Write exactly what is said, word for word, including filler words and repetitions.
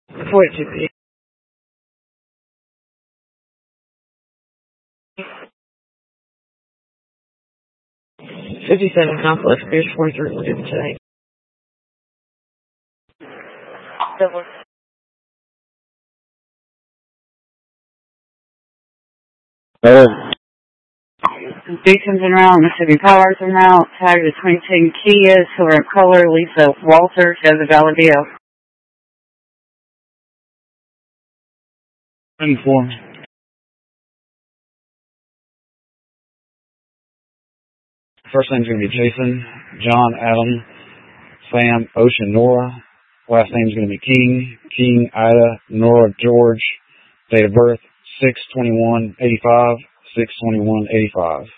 forty-two P. fifty-seven complex, Pierce forty-three, we'll do the today. Double. Uh, Dixon's en route, Mississippi Power's en route, tag the twenty-two Kia, silver color, Lisa Walters, has a valid deal. Inform. First name's going to be Jason, John, Adam, Sam, Ocean, Nora. Last name's going to be King, King, Ida, Nora, George. Date of birth, six twenty-one eighty-five, six twenty-one eighty-five.